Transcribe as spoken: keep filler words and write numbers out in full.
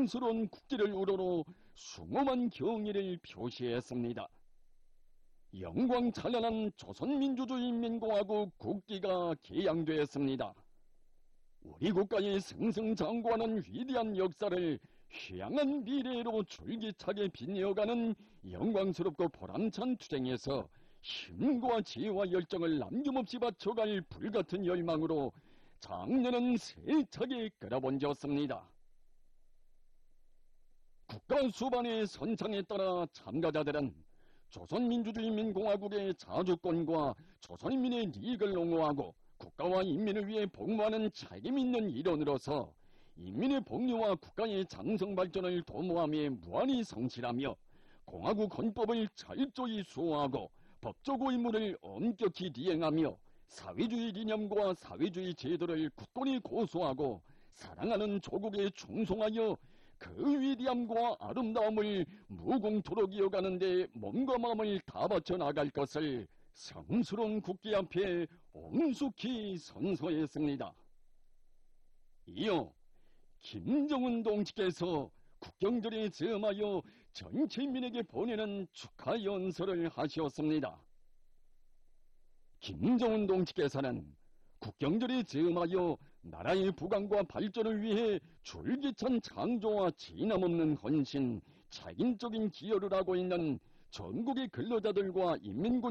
영광스러운 국기를 우러러 숭엄한 경의를 표시했습니다. 영광 찬란한 조선민주주의인민공화국 국기가 개양되었습니다. 우리 국가의 승승장구하는 위대한 역사를 희양한 미래로 줄기차게 빛내어가는 영광스럽고 보람찬 투쟁에서 힘과 지혜와 열정을 남김없이 바쳐갈 불같은 열망으로 장년은 세차게 끌어번졌습니다. 국가 수반의 선창에 따라 참가자들은 조선민주주의인민공화국의 자주권과 조선인민의 이익을 옹호하고 국가와 인민을 위해 복무하는 책임있는 일원으로서 인민의 복리와 국가의 장성 발전을 도모함에 무한히 성실하며 공화국 헌법을 철저히 수호하고 법조고 임무를 엄격히 이행하며 사회주의 이념과 사회주의 제도를 굳건히 고수하고 사랑하는 조국에 충성하여 그 위대함과 아름다움을 무궁토록 이어가는 데 몸과 마음을 다 바쳐 나갈 것을 성스러운 국기 앞에 엄숙히 선서했습니다. 이어 김정은 동지께서 국경절에 즈음하여 전체 인민에게 보내는 축하 연설을 하셨습니다. 김정은 동지께서는 국경절에 즈음하여 나라의 부강과 발전을 위해 줄기찬 창조와 진함없는 헌신, 책임적인 기여를 하고 있는 전국의 근로자들과 인민군